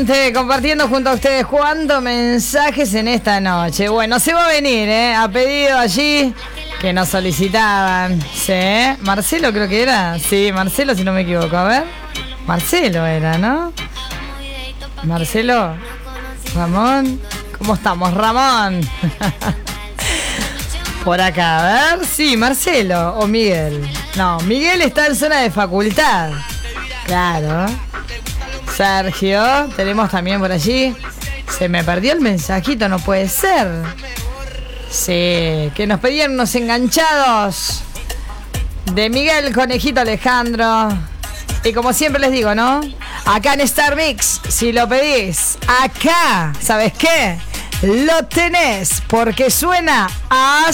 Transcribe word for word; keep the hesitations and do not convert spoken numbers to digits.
Compartiendo junto a ustedes cuántos mensajes en esta noche. Bueno, se va a venir, ¿eh? A pedido allí que nos solicitaban. ¿Sí? Marcelo creo que era. Sí, Marcelo, si no me equivoco. A ver. Marcelo era, ¿no? Marcelo. Ramón. ¿Cómo estamos, Ramón? Por acá, a ver. Sí, Marcelo o Miguel. No, Miguel está en zona de facultad. Claro. Sergio, tenemos también por allí. Se me perdió el mensajito, no puede ser. Sí, que nos pedían unos enganchados de Miguel Conejito Alejandro. Y como siempre les digo, ¿no? Acá en Star Mix, si lo pedís, acá, ¿sabes qué? Lo tenés, porque suena a